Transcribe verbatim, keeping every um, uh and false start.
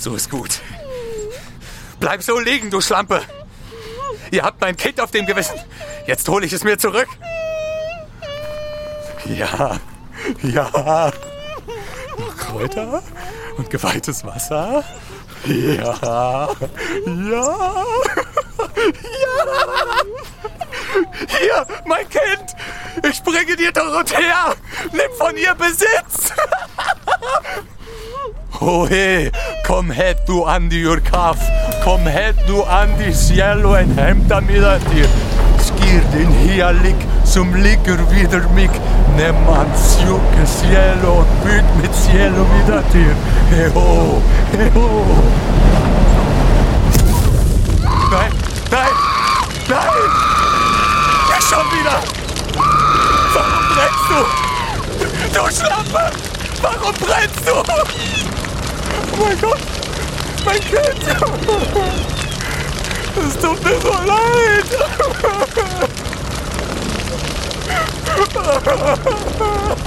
So ist gut. Bleib so liegen, du Schlampe. Ihr habt mein Kind auf dem Gewissen. Jetzt hole ich es mir zurück. Ja, ja. Kräuter und geweihtes Wasser. Ja, ja, ja. Hier, mein Kind. Ich bringe dir Dorothea. Nimm von ihr Besitz. Ohe, kom hit du Andi Urkaf. Kom hit du Andi cielo en hämta mida dir. Skir din healik som ligger vidare mig. Nimm ans juke cielo och byt mitt cielo vidare dir. Heho, heho. Nein, nein, nein. Ja, schon wieder. Warum brennst du? Du Schlampe. Warum brennst du? Oh mein Gott, mein Kind! Es tut mir so leid!